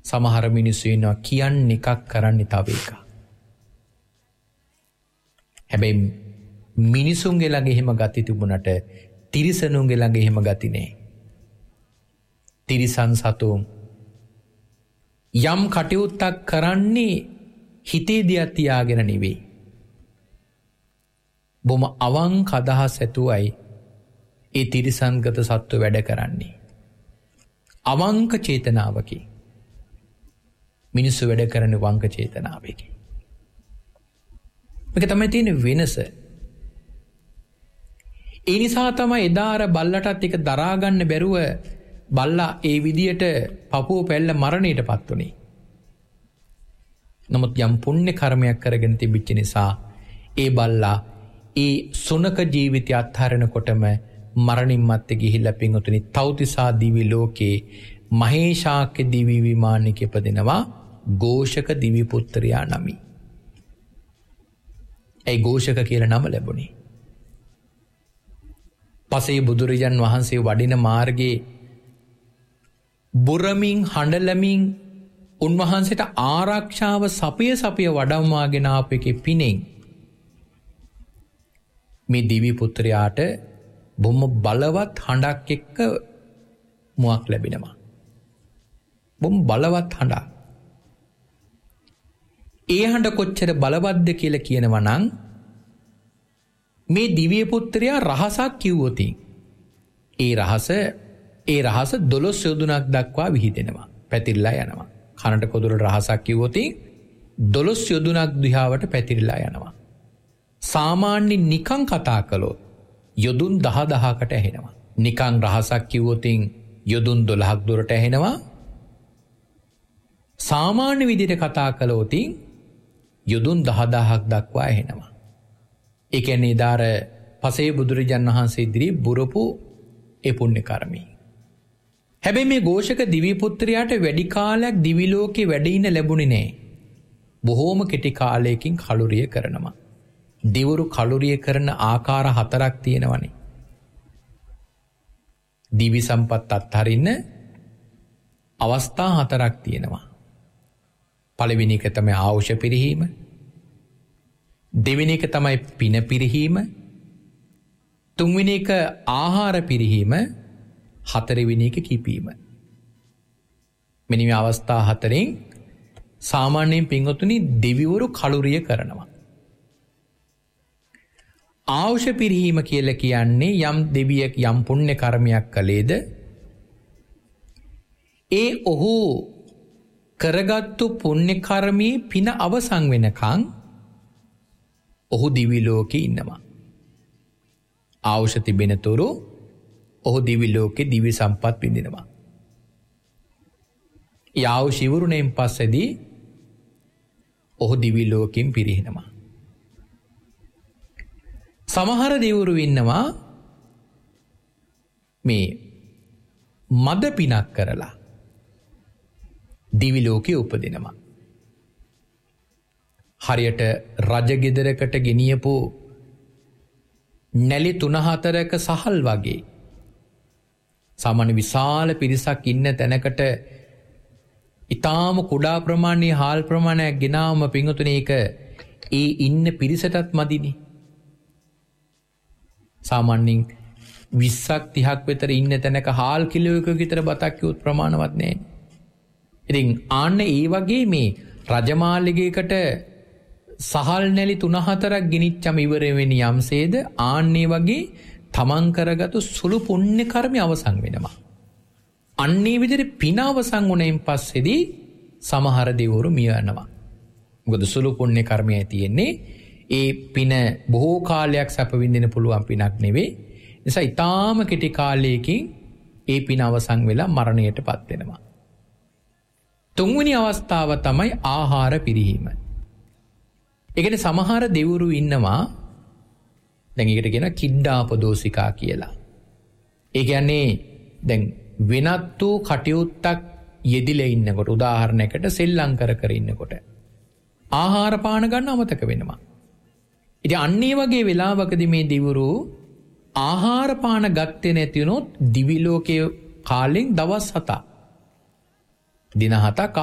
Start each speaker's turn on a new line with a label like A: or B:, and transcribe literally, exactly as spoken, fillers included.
A: සමහර මිනිස්සු ඉන්නවා කියන්නේ එකක් කරන්නේ තව එකක්. හැබැයි මිනිසුන්ගේ ළඟ එහෙම ගති තිබුණට තිරිසනුන්ගේ ළඟ එහෙම ගති නෑ. තිරිසන් සතුන් යම් කටයුත්තක් කරන්නේ හිතේ දෙයක් තියාගෙන නෙවෙයි. බොම අවංක අදහස් ඇතුවයි ඒ තිරිසන්ගත සත්ව වැඩ කරන්නේ. අවංක චේතනාවකි. මිනිස්සු වැඩ කරන වංක චේතනාවකි. මේක තමයි තියෙන වෙනස. ඒ නිසා තමයි එදා අර බල්ලටත් එක දරා ගන්න බැරුව බල්ලා ඒ විදියට පපුව පැල්ල මරණයට පත් වුණේ. නමුත් යම් පුණ්‍ය කර්මයක් කරගෙන තිබිච්ච නිසා ඒ බල්ලා ඒ සුනක ජීවිතය අත්හරිනකොටම මරණින් මත්තේ ගිහිල්ලා පින්වතුනි තව්තිසා දිවි ලෝකේ මහේශාක්‍ය දිවි විමානයක ඉපදෙනවා ഘോഷක දිවි පුත්‍රයා නමි. ඒ ഘോഷක කියලා නම ලැබුණේ. පසේ බුදුරජාන් වහන්සේ වඩින මාර්ගයේ බුරමින් හඬලමින් උන්වහන්සේට ආරක්ෂාව සපය සපය වඩම්වාගෙන ආපු එකේ පිණින් මේ දිවි පුත්‍රයාට බොහොම බලවත් හඬක් එක්ක මුවක් ලැබෙනවා. බොහොම බලවත් හඬක්. ඒ හඬ කොච්චර බලවත්ද කියලා කියනවා නම් මේ දිව්‍ය පුත්‍රයා රහසක් කිව්වොත් ඒ රහස ඒ රහස දොළොස් යොදුනක් දක්වා විහිදෙනවා. පැතිරලා යනවා. කනට කොදුර රහසක් කිව්වොත් දොළොස් යොදුනක් දිහාවට පැතිරලා යනවා. සාමාන්‍ය නිකං කතා කළොත් යොදුන් දහ දහකට ඇහෙනවා. නිකං රහසක් කිව්වොත් යොදුන් දොළහක් දුරට ඇහෙනවා. සාමාන්‍ය විදිහට කතා කළොත් යොදුන් දහ දහක් දක්වා ඇහෙනවා. ඒ කියන්නේ ඊදාර පසේ බුදුරජාණන් වහන්සේ ඉදිරියේ බුරපු ඒ පුණ්‍ය කර්මී. හැබැයි මේ ഘോഷක දිවි පුත්‍රයාට වැඩි කාලයක් දිවි ලෝකේ වැඩ ඉන්න ලැබුණේ නෑ. බොහෝම කෙටි කාලයකින් කලුරිය කරනවා. දිවුරු කලුරිය කරන ආකාර හතරක් තියෙනවනේ. දිවි සම්පත් අත්හරින්න අවස්ථා හතරක් තියෙනවා. පළවෙනි එක තමයි ආයුෂ පිරිහීම. දෙවෙනි එක තමයි පින පිරිහීම. තුන්වෙනි එක ආහාර පිරිහීම. හතරවෙනි එක කිපීම. මෙන්න මේ අවස්ථා හතරෙන් සාමාන්‍යයෙන් පින්වතුනි දෙවිවරු කලුරිය කරනවා. ආයුෂ පිරිහීම කියලා කියන්නේ යම් දෙවියෙක් යම් පුණ්‍ය කර්මයක් කළේද ඒ ඔහු කරගත්තු පුණ්‍ය කර්මයේ පින අවසන් වෙනකන් ඔහු දිවි ලෝකේ ඉන්නවා. ආයුෂ තිබෙනතුරු ඔහු දිවි ලෝකේ දිවි සම්පත් විඳිනවා. ආයුෂ ඉවරුණෙන් පස්සේදී ඔහු දිවි ලෝකෙන් පිරිනනවා. සමහර දෙවිවරු ඉන්නවා මේ මද පිනක් කරලා දිවි ලෝකේ උපදිනවා. හරියට රජගෙදරකට ගෙනියපු නැලි තුන හතරක සහල් වගේ සාමාන්‍ය විශාල පිරිසක් ඉන්න තැනකට ඊටාම කුඩා ප්‍රමාණයේ හාල් ප්‍රමාණයක් ගෙනාවම පිංගුතුනේ ඒක ඒ ඉන්න පිරිසටත් මදිනේ. සාමාන්‍යයෙන් විස්සක් තිහක් විතර ඉන්න තැනක හාල් කිලෝ එකක විතර බතක් කිව්වොත් ප්‍රමාණවත් නෑ. ඉතින් ආන්න ඒ වගේ මේ රජමාලිගයකට සහල් නැලි තුන හතරක් ගෙනිච්චම ඉවර වෙන්නේ යම්සේද ආන්නේ වගේ තමන් කරගත්තු සුළු පුණ්‍ය කර්මය අවසන් වෙනවා. අන්නේ විදිහට පින අවසන් වුණෙන් පස්සේදී සමහර දෙවිවරු මිය යනවා. මොකද සුළු පුණ්‍ය කර්මයයි තියෙන්නේ. ඒ පින බොහෝ කාලයක් සැප විඳින්න පුළුවන් පිනක් නෙවෙයි. නිසා ඊටාම කෙටි කාලයකින් ඒ පින අවසන් වෙලා මරණයටපත් වෙනවා. තුන්වෙනි අවස්ථාව තමයි ආහාර පිරිහීම. ඒ කියන්නේ සමහර දෙවිවරු ඉන්නවා දැන් ඒකට කියනවා කිඩ්ඩාපදෝසිකා කියලා. ඒ කියන්නේ දැන් වෙනත් වූ කටයුත්තක් යෙදිලා ඉන්නකොට උදාහරණයකට සෙල්ලම් කර කර ඉන්නකොට ආහාර පාන ගන්න අමතක වෙනවා. ඉතින් අන්නේ වගේ වෙලාවකදී මේ දිවුරු ආහාර පාන ගත්තේ නැති වුණොත් දිවි ලෝකයේ කාලෙන් දවස් හතක් දින හතක්